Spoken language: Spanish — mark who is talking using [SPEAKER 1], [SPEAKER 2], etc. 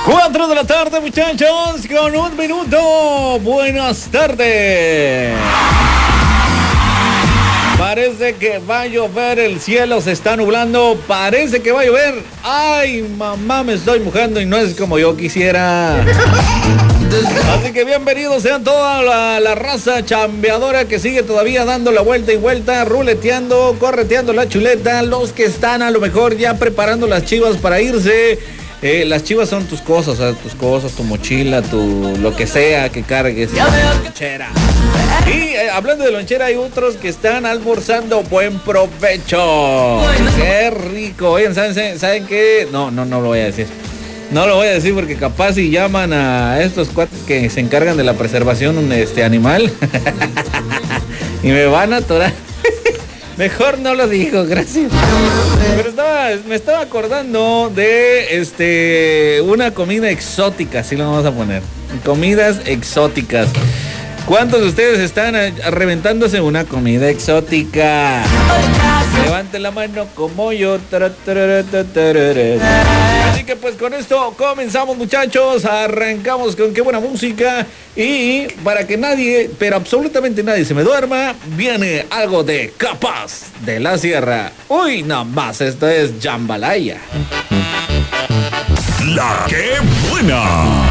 [SPEAKER 1] 4 de la tarde, muchachos, con 1 minuto. Buenas tardes. Parece que va a llover, el cielo se está nublando, parece que va a llover. Ay, mamá, me estoy mojando y no es como yo quisiera. Así que bienvenidos sean toda la raza chambeadora que sigue todavía dando la vuelta y vuelta, ruleteando, correteando la chuleta, los que están a lo mejor ya preparando las chivas para irse. Las chivas son tus cosas, o sea, tu mochila, lo que sea que cargues. Lonchera. Y hablando de lonchera, hay otros que están almorzando. Buen provecho. Qué rico. Oigan, ¿saben qué? No lo voy a decir. No lo voy a decir porque capaz si llaman a estos cuates que se encargan de la preservación animal y me van a atorar. Mejor no lo digo, gracias. Pero me estaba acordando de una comida exótica, así lo vamos a poner. Comidas exóticas. ¿Cuántos de ustedes están reventándose una comida exótica? Levanten la mano como yo. Así que pues con esto comenzamos, muchachos. Arrancamos con qué buena música. Y para que nadie, pero absolutamente nadie se me duerma, viene algo de Capaz de la Sierra. Uy, nada más, esto es Jambalaya.
[SPEAKER 2] La que buena.